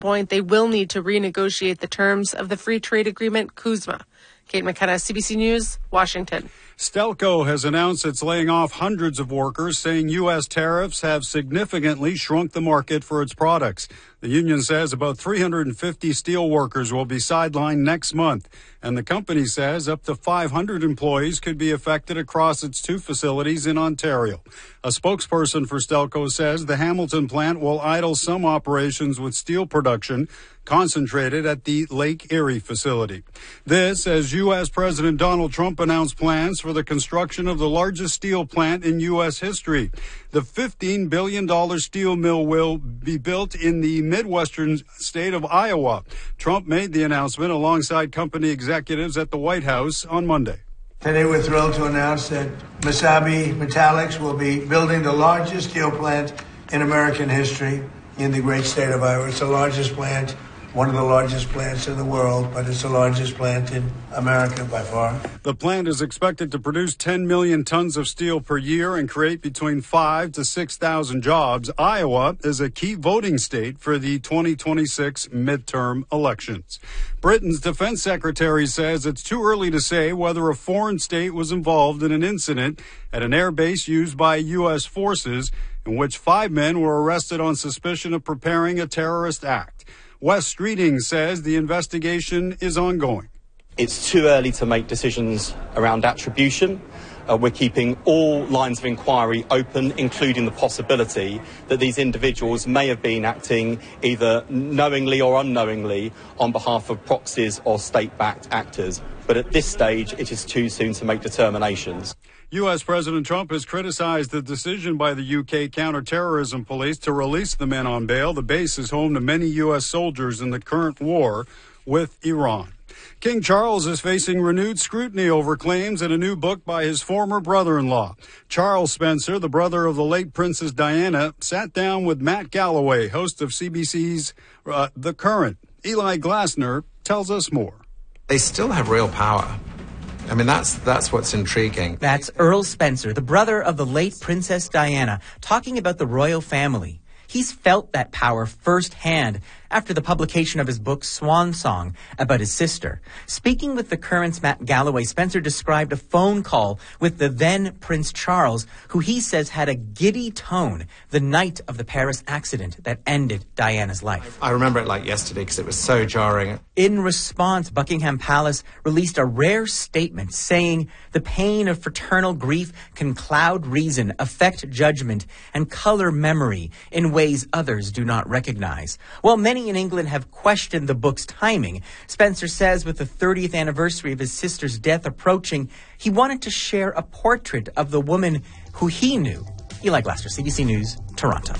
point, they will need to renegotiate the terms of the free trade agreement CUSMA. Kate McKenna, CBC News, Washington. Stelco has announced it's laying off hundreds of workers, saying U.S. tariffs have significantly shrunk the market for its products. The union says about 350 steel workers will be sidelined next month, and the company says up to 500 employees could be affected across its two facilities in Ontario. A spokesperson for Stelco says the Hamilton plant will idle some operations with steel production concentrated at the Lake Erie facility. This as U.S. President Donald Trump announced plans for the construction of the largest steel plant in U.S. history. The $15 billion steel mill will be built in the Midwestern state of Iowa. Trump made the announcement alongside company executives at the White House on Monday. Today we're thrilled to announce that Mesabi Metallics will be building the largest steel plant in American history in the great state of Iowa. It's the largest plant, one of the largest plants in the world, but it's the largest plant in America by far. The plant is expected to produce 10 million tons of steel per year and create between 5,000 to 6,000 jobs. Iowa is a key voting state for the 2026 midterm elections. Britain's defense secretary says it's too early to say whether a foreign state was involved in an incident at an air base used by U.S. forces in which 5 men were arrested on suspicion of preparing a terrorist act. Wes Streeting says the investigation is ongoing. It's too early to make decisions around attribution. We're keeping all lines of inquiry open, including the possibility that these individuals may have been acting either knowingly or unknowingly on behalf of proxies or state-backed actors. But at this stage, it is too soon to make determinations. U.S. President Trump has criticized the decision by the U.K. counterterrorism police to release the men on bail. The base is home to many U.S. soldiers in the current war with Iran. King Charles is facing renewed scrutiny over claims in a new book by his former brother-in-law. Charles Spencer, the brother of the late Princess Diana, sat down with Matt Galloway, host of CBC's The Current. Eli Glasner tells us more. They still have real power. I mean, that's what's intriguing. That's Earl Spencer, the brother of the late Princess Diana, talking about the royal family. He's felt that power firsthand after the publication of his book Swan Song about his sister. Speaking with The Current's Matt Galloway, Spencer described a phone call with the then Prince Charles, who he says had a giddy tone the night of the Paris accident that ended Diana's life. I remember it like yesterday because it was so jarring. In response, Buckingham Palace released a rare statement saying the pain of fraternal grief can cloud reason, affect judgment, and color memory in ways others do not recognize. While many in England have questioned the book's timing, Spencer says with the 30th anniversary of his sister's death approaching, he wanted to share a portrait of the woman who he knew. Eli Glasner, CBC News, Toronto.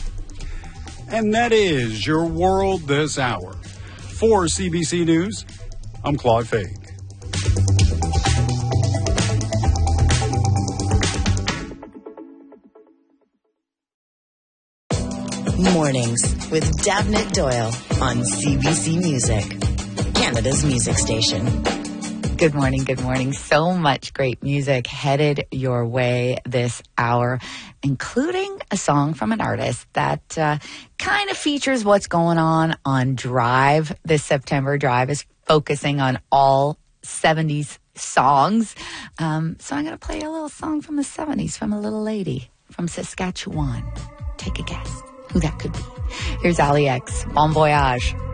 And that is your world this hour. For CBC News, I'm Claude Fade. Mornings with Davnit Doyle on CBC Music, Canada's music station. Good morning, good morning. So much great music headed your way this hour, including a song from an artist that kind of features what's going on Drive this September. Drive is focusing on all 70s songs. So I'm going to play a little song from the 70s from a little lady from Saskatchewan. Take a guess who that could be. Here's Ali X, Bon Voyage.